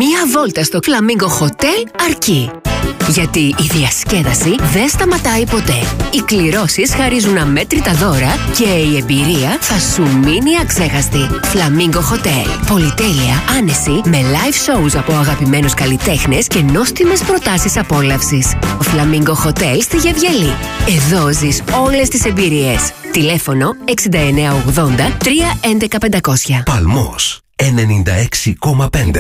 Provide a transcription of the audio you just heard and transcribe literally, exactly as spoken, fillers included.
Μία βόλτα στο Flamingo Hotel αρκεί. Γιατί η διασκέδαση δεν σταματάει ποτέ. Οι κληρώσεις χαρίζουν αμέτρητα δώρα και η εμπειρία θα σου μείνει αξέχαστη. Flamingo Hotel. Πολυτέλεια, άνεση, με live shows από αγαπημένους καλλιτέχνες και νόστιμες προτάσεις απόλαυσης. Flamingo Hotel στη Γευγελή. Εδώ ζεις όλες τις εμπειρίες. Τηλέφωνο έξι εννιά οκτώ μηδέν τρία ένα ένα πεντακόσια. Παλμός ενενήντα έξι κόμμα πέντε.